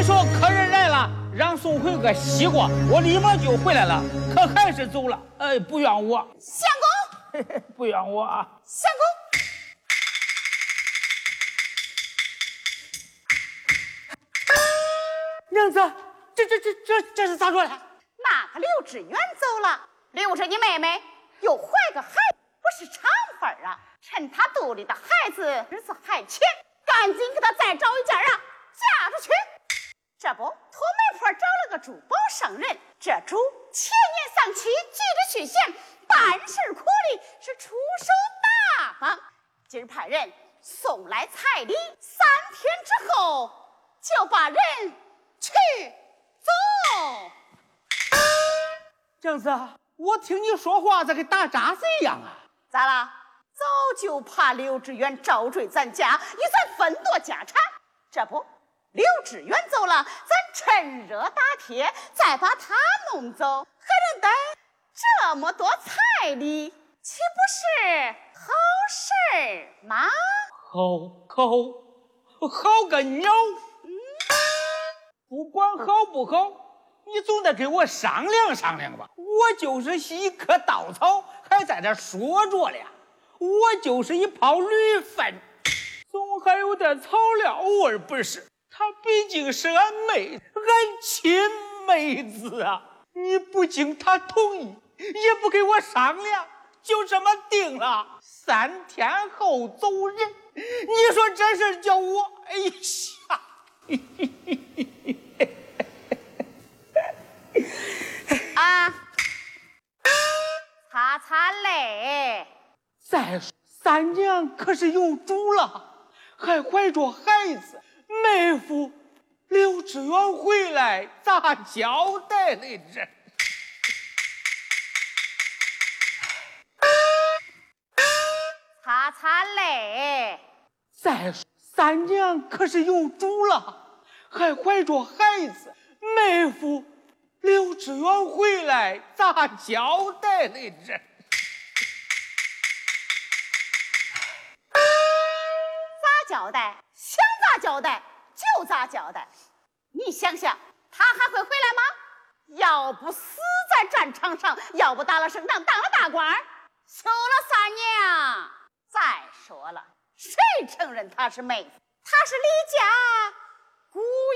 说客人来了，让送回个西瓜，我立马就回来了，可还是走了。哎，不怨我。 相公， 不怨我啊。 相公， 娘子，这是咋着了？ 那个刘志远走了，留着你妹妹又怀个孩子，不是常法啊！趁她肚里的孩子日子还浅，赶紧给她再找一家啊，嫁出去。这不，托媒婆找了个珠宝商人，这主前年丧妻，急着续弦，办事苦力，是出手大方。今儿派人送来彩礼，3天之后就把人去走。 娘子，我听你说话咋跟打渣子一样啊？ 咋了？早就怕刘志远招赘咱家，与咱分夺家产。这不，刘志远走了，咱趁热打铁，再把他弄走，还能带这么多彩礼，岂不是好事儿吗？ 好个鸟！不管好不好，你总得给我商量商量吧。我就是一棵稻草，还在这说着了。我就是一泡驴粪，总还有点草料味儿不是？她毕竟是俺妹，俺亲妹子啊！你不经她同意，也不给我商量，就这么定了，3天后走人。你说这事叫我，哎呀！ 啊，擦擦泪。 再说3娘可是有主了，还怀着孩子，妹夫刘志远回来咋交代来着？ 擦擦泪。 再说3娘可是有主了，还怀着孩子，妹夫刘志远回来咋交代来着？ 咋交代？想咋交代就咋交代。你想想，他还会回来吗？要不死在战场上，要不打了胜仗，当了大官，休了3年。再说了，谁承认他是妹夫？他是李家